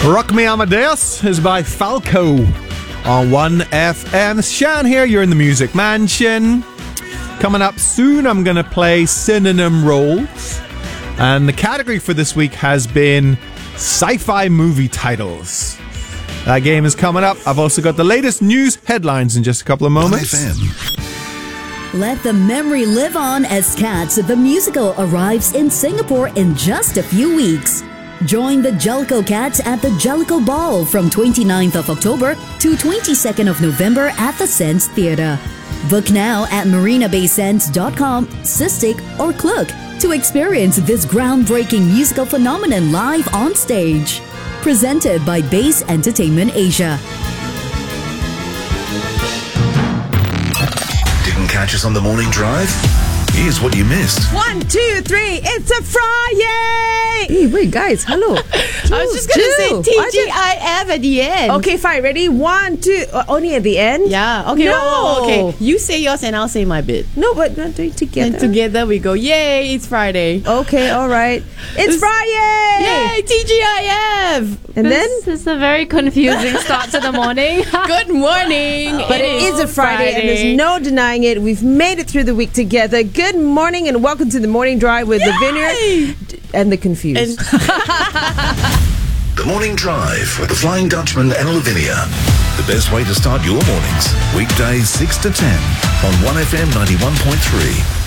Rock Me Amadeus is by Falco on 1FM. Shan here, you're in the Music Mansion. Coming up soon, I'm going to play Synonym Roles. And the category for this week has been sci-fi movie titles. That game is coming up. I've also got the latest news headlines in just a couple of moments. 1FM. Let the memory live on as Cats the musical arrives in Singapore in just a few weeks. Join the Jellicoe Cats at the Jellicoe Ball from 29th of October to 22nd of November at the Sense Theatre. Book now at marinabaysands.com, Cystic, or Klook to experience this groundbreaking musical phenomenon live on stage. Presented by Base Entertainment Asia. Didn't catch us on the morning drive? Here's what you missed. 1, 2, 3, it's a Friday! Hey, wait, guys, hello. I was just going to say TGIF at the end. Okay, fine, ready? 1, 2, only at the end? Yeah, okay. No. Okay, you say yours and I'll say my bit. No, but not doing together. And together we go, yay, it's Friday. Okay, all right. It's Friday! Yay, TGIF! And This is a very confusing start to the morning. Good morning. But it is a Friday, and there's no denying it. We've made it through the week together. Good morning and welcome to the Morning Drive with the Vineyard and the Confused. The Morning Drive with the Flying Dutchman and Lavinia. The best way to start your mornings. Weekdays 6 to 10 on 1FM 91.3.